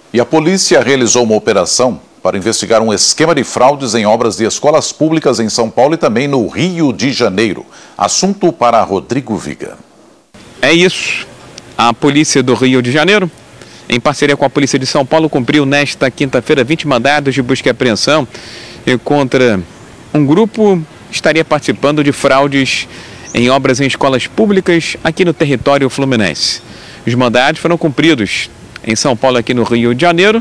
E a polícia realizou uma operação para investigar um esquema de fraudes em obras de escolas públicas em São Paulo e também no Rio de Janeiro. Assunto para Rodrigo Viga. É isso. A polícia do Rio de Janeiro, em parceria com a polícia de São Paulo, cumpriu nesta quinta-feira 20 mandados de busca e apreensão contra um grupo que estaria participando de fraudes em obras em escolas públicas aqui no território fluminense. Os mandados foram cumpridos em São Paulo, aqui no Rio de Janeiro,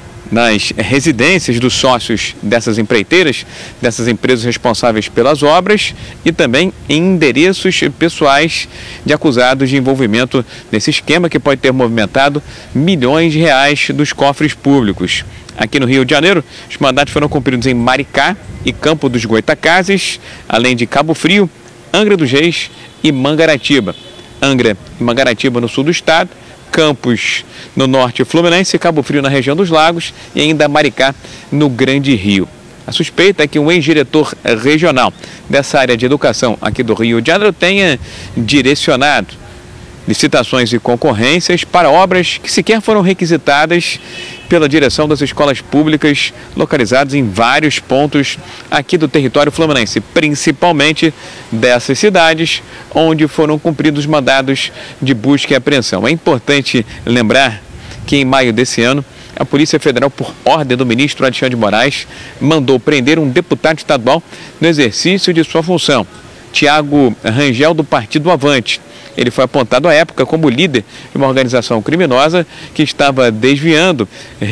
nas residências dos sócios dessas empreiteiras, dessas empresas responsáveis pelas obras, e também em endereços pessoais de acusados de envolvimento nesse esquema que pode ter movimentado milhões de reais dos cofres públicos. Aqui no Rio de Janeiro, os mandados foram cumpridos em Maricá e Campo dos Goitacazes, além de Cabo Frio, Angra dos Reis e Mangaratiba. Angra e Mangaratiba no sul do estado, Campos no norte fluminense, Cabo Frio na região dos Lagos e ainda Maricá no Grande Rio. A suspeita é que um ex-diretor regional dessa área de educação aqui do Rio de Janeiro tenha direcionado licitações e concorrências para obras que sequer foram requisitadas pela direção das escolas públicas localizadas em vários pontos aqui do território fluminense, principalmente dessas cidades onde foram cumpridos mandados de busca e apreensão. É importante lembrar que em maio desse ano, a Polícia Federal, por ordem do ministro Alexandre de Moraes, mandou prender um deputado estadual no exercício de sua função, Tiago Rangel, do Partido Avante. Ele foi apontado à época como líder de uma organização criminosa que estava desviando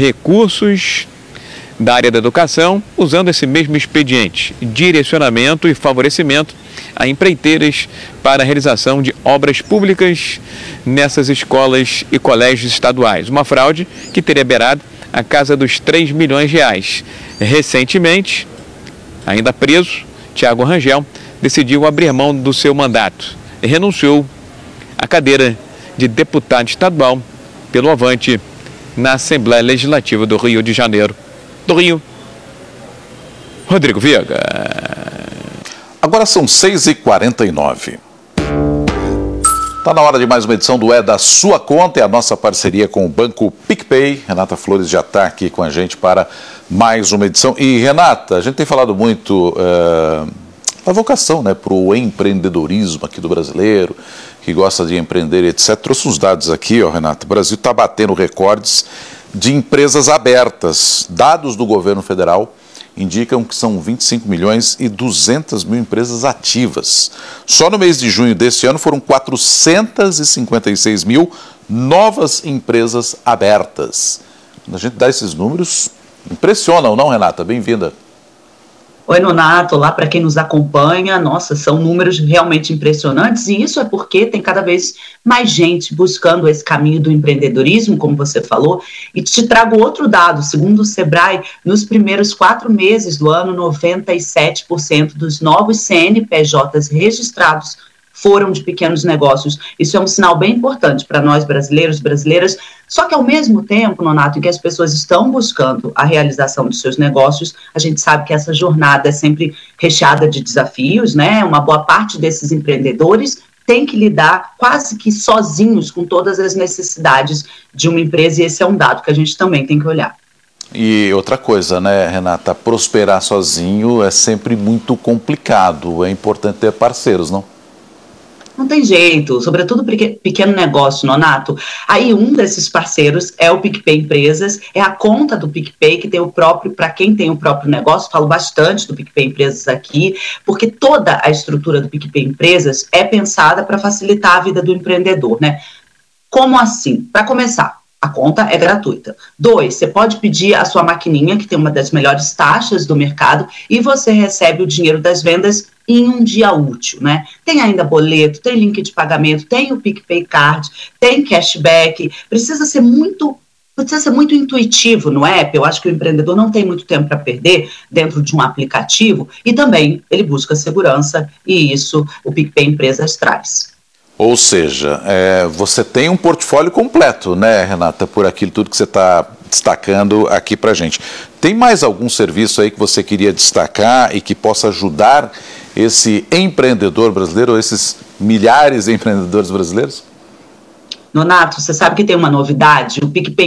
recursos da área da educação, usando esse mesmo expediente, direcionamento e favorecimento a empreiteiras para a realização de obras públicas nessas escolas e colégios estaduais. Uma fraude que teria beirado a casa dos 3 milhões de reais. Recentemente, ainda preso, Tiago Rangel decidiu abrir mão do seu mandato e renunciou à cadeira de deputado estadual pelo Avante na Assembleia Legislativa do Rio de Janeiro. Do Rio, Rodrigo Viga. Agora são 6h49. Está na hora de mais uma edição do É da Sua Conta, é a nossa parceria com o Banco PicPay. Renata Flores já está aqui com a gente para mais uma edição. E Renata, a gente tem falado muito da vocação, né, para o empreendedorismo aqui do brasileiro, que gosta de empreender, etc. Trouxe uns dados aqui, ó, Renata. O Brasil está batendo recordes de empresas abertas. Dados do governo federal indicam que são 25 milhões e 200 mil empresas ativas. Só no mês de junho deste ano foram 456 mil novas empresas abertas. Quando a gente dá esses números, impressionam, não, Renata? Bem-vinda. Oi, Nonato, lá para quem nos acompanha, nossa, são números realmente impressionantes, e isso é porque tem cada vez mais gente buscando esse caminho do empreendedorismo, como você falou, e te trago outro dado. Segundo o Sebrae, nos primeiros 4 meses do ano, 97% dos novos CNPJs registrados foram de pequenos negócios. Isso é um sinal bem importante para nós brasileiros, brasileiras, só que ao mesmo tempo, Nonato, em que as pessoas estão buscando a realização dos seus negócios, a gente sabe que essa jornada é sempre recheada de desafios, né? Uma boa parte desses empreendedores tem que lidar quase que sozinhos com todas as necessidades de uma empresa, e esse é um dado que a gente também tem que olhar. E outra coisa, né, Renata, prosperar sozinho é sempre muito complicado, é importante ter parceiros, não? Não tem jeito, sobretudo pequeno negócio, Nonato. Aí um desses parceiros é o PicPay Empresas, é a conta do PicPay que tem o próprio, para quem tem o próprio negócio, falo bastante do PicPay Empresas aqui, porque toda a estrutura do PicPay Empresas é pensada para facilitar a vida do empreendedor, né? Como assim? Para começar, a conta é gratuita. 2, você pode pedir a sua maquininha, que tem uma das melhores taxas do mercado, e você recebe o dinheiro das vendas em um dia útil, né? Tem ainda boleto, tem link de pagamento, tem o PicPay Card, tem cashback. Precisa ser muito intuitivo no app. Eu acho que o empreendedor não tem muito tempo para perder dentro de um aplicativo, e também ele busca segurança, e isso o PicPay Empresas traz. Ou seja, você tem um portfólio completo, né, Renata, por aquilo tudo que você está destacando aqui para a gente. Tem mais algum serviço aí que você queria destacar e que possa ajudar esse empreendedor brasileiro, ou esses milhares de empreendedores brasileiros? Nonato, você sabe que tem uma novidade? O PicPay